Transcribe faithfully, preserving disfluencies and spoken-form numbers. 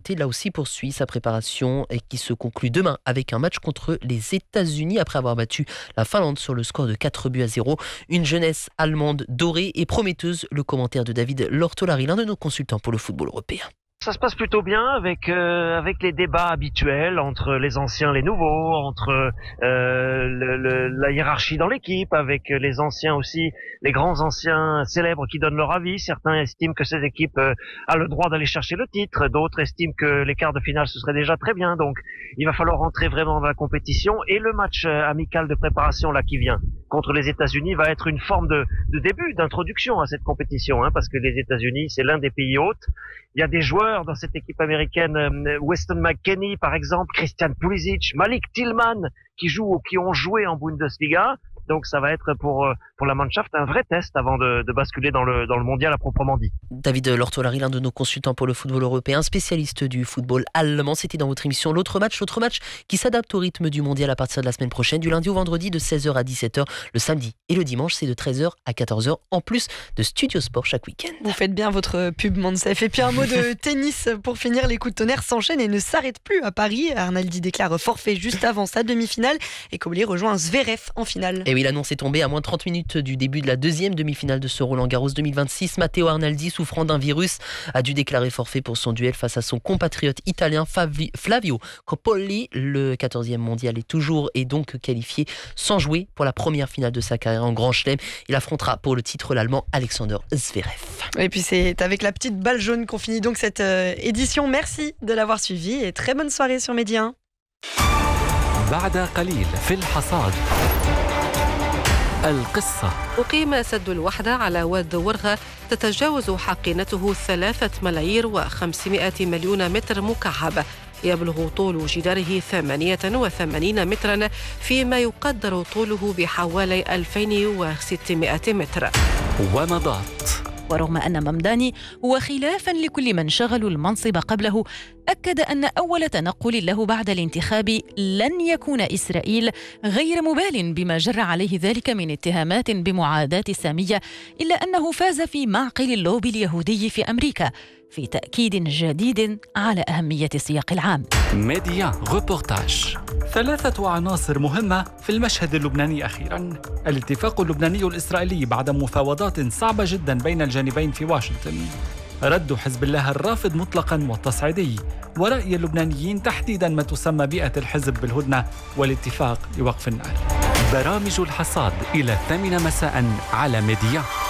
côté, là aussi, poursuit sa préparation et qui se conclut demain avec un match contre les États-Unis après avoir battu la Finlande sur le score de quatre buts à zéro. Une jeunesse allemande dorée et prometteuse. Le commentaire de David Lortolari, l'un de nos consultants pour le football européen. Ça se passe plutôt bien avec euh, avec les débats habituels entre les anciens, les nouveaux, entre euh, le, le, la hiérarchie dans l'équipe, avec les anciens aussi, les grands anciens célèbres qui donnent leur avis. Certains estiment que cette équipe euh, a le droit d'aller chercher le titre, d'autres estiment que les quarts de finale ce serait déjà très bien. Donc il va falloir rentrer vraiment dans la compétition et le match euh, amical de préparation là qui vient contre les États-Unis va être une forme de, de début, d'introduction à cette compétition, hein, parce que les États-Unis c'est l'un des pays hôtes. Il y a des joueurs dans cette équipe américaine, euh, Weston McKennie par exemple, Christian Pulisic, Malik Tillman qui jouent ou qui ont joué en Bundesliga. Donc ça va être pour pour la Mannschaft un vrai test avant de, de basculer dans le dans le mondial à proprement dit. David Lortolari, l'un de nos consultants pour le football européen, spécialiste du football allemand. C'était dans votre émission L'autre match, l'autre match qui s'adapte au rythme du mondial à partir de la semaine prochaine, du lundi au vendredi de seize heures à dix-sept heures, le samedi et le dimanche c'est de treize heures à quatorze heures, en plus de Studio Sport chaque week-end. Vous faites bien votre pub Mansef. Et puis un mot de tennis pour finir, les coups de tonnerre s'enchaînent et ne s'arrêtent plus à Paris. Arnaldi déclare forfait juste avant sa demi-finale et Collier rejoint Zverev en finale. Et oui, l'annonce est tombée à moins de trente minutes du début de la deuxième demi-finale de ce Roland-Garros deux mille vingt-six. Matteo Arnaldi, souffrant d'un virus, a dû déclarer forfait pour son duel face à son compatriote italien Flavio Coppoli. Le quatorzième mondial est toujours et donc qualifié sans jouer pour la première finale de sa carrière en Grand Chelem. Il affrontera pour le titre l'Allemand Alexander Zverev. Et puis c'est avec la petite balle jaune qu'on finit donc cette euh, édition. Merci de l'avoir suivi et très bonne soirée sur Média un. بعد قليل في الحصاد القصة. أقيم سد الوحدة على واد ورغة تتجاوز حقينته ثلاثة ملايير وخمسمائة مليون متر مكعب. يبلغ طول جداره ثمانية وثمانين مترا فيما يقدر طوله بحوالي ألفين وستمائة متر. ومضات. ورغم أن ممداني هو خلافاً لكل من شغلوا المنصب قبله، أكد أن أول تنقل له بعد الانتخاب لن يكون إسرائيل، غير مبال بما جر عليه ذلك من اتهامات بمعاداة سامية، إلا أنه فاز في معقل اللوبي اليهودي في أمريكا في تأكيد جديد على أهمية السياق العام. ميديا ريبورتاج. ثلاثة عناصر مهمة في المشهد اللبناني أخيراً. الاتفاق اللبناني الإسرائيلي بعد مفاوضات صعبة جداً بين الجانبين في واشنطن. رد حزب الله الرافض مطلقاً والتصعيدي، ورأي اللبنانيين تحديداً ما تسمى بيئة الحزب بالهدنة والاتفاق لوقف النار. برامج الحصاد إلى الثامنة مساءً على ميديا.